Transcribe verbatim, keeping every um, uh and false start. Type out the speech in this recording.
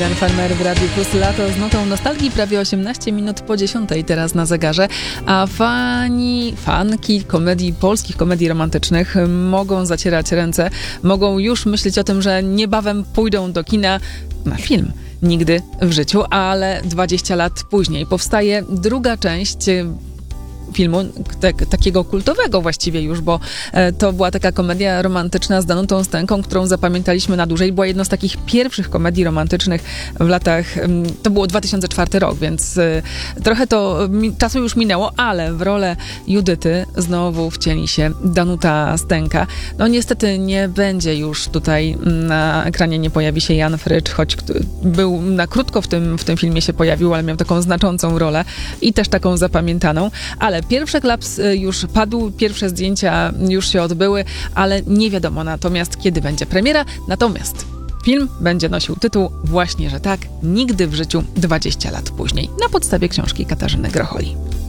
Jan Farmer w Radiu Plus. Lato z notą nostalgii, prawie osiemnaście minut po dziesiątej teraz na zegarze, a fani, fanki komedii, polskich komedii romantycznych mogą zacierać ręce, mogą już myśleć o tym, że niebawem pójdą do kina na film. Nigdy w życiu, ale dwadzieścia lat później powstaje druga część filmu, tak, takiego kultowego właściwie już, bo e, to była taka komedia romantyczna z Danutą Stęką, którą zapamiętaliśmy na dłużej. Była jedną z takich pierwszych komedii romantycznych w latach, m, to było dwa tysiące czwarty rok, więc e, trochę to mi, czasu już minęło, ale w rolę Judyty znowu wcieli się Danuta Stęka. No niestety nie będzie już tutaj na ekranie, nie pojawi się Jan Frycz, choć był na krótko w tym, w tym filmie się pojawił, ale miał taką znaczącą rolę i też taką zapamiętaną, ale pierwszy klaps już padł, pierwsze zdjęcia już się odbyły, ale nie wiadomo natomiast, kiedy będzie premiera. Natomiast film będzie nosił tytuł właśnie, że tak, Nigdy w życiu dwadzieścia lat później, na podstawie książki Katarzyny Grocholi.